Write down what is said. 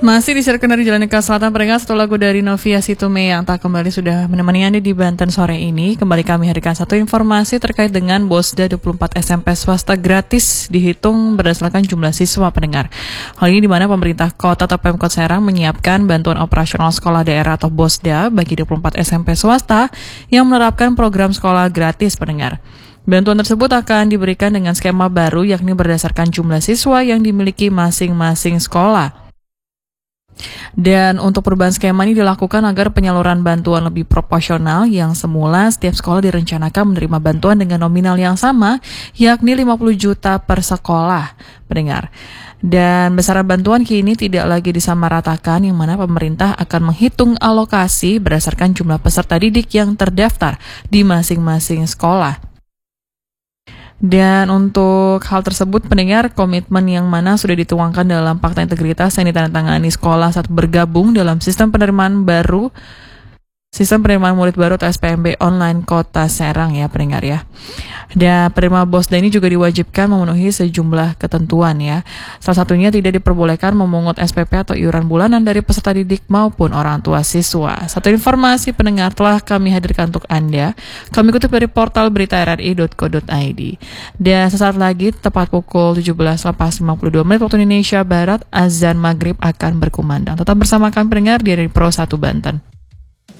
Masih disiarkan dari Jalan Nikah Selatan, pendengar. Satu lagu dari Novia Situme yang tak kembali sudah menemani Anda di Banten sore ini. Kembali kami hadirkan satu informasi terkait dengan BOSDA 24 SMP swasta gratis dihitung berdasarkan jumlah siswa, pendengar. Hal ini di mana pemerintah kota atau Pemkot Serang menyiapkan bantuan operasional sekolah daerah atau BOSDA bagi 24 SMP swasta yang menerapkan program sekolah gratis, pendengar. Bantuan tersebut akan diberikan dengan skema baru, yakni berdasarkan jumlah siswa yang dimiliki masing-masing sekolah. Dan untuk perubahan skema ini dilakukan agar penyaluran bantuan lebih proporsional, yang semula setiap sekolah direncanakan menerima bantuan dengan nominal yang sama, yakni 50 juta per sekolah, pendengar. Dan besaran bantuan kini tidak lagi disamaratakan, yang mana pemerintah akan menghitung alokasi berdasarkan jumlah peserta didik yang terdaftar di masing-masing sekolah. Dan untuk hal tersebut, pendengar, komitmen yang mana sudah dituangkan dalam Fakta Integritas yang ditandatangani sekolah saat bergabung dalam sistem penerimaan murid baru atau SPMB online Kota Serang, ya pendengar ya. Dan penerima BOSDA ini juga diwajibkan memenuhi sejumlah ketentuan, ya. Salah satunya tidak diperbolehkan memungut SPP atau iuran bulanan dari peserta didik maupun orang tua siswa. Satu informasi, pendengar, telah kami hadirkan untuk Anda. Kami kutip dari portal berita rri.co.id. Dan sesaat lagi tepat pukul 17.52 waktu Indonesia Barat, azan maghrib akan berkumandang. Tetap bersama kami, pendengar, di Pro 1 Banten.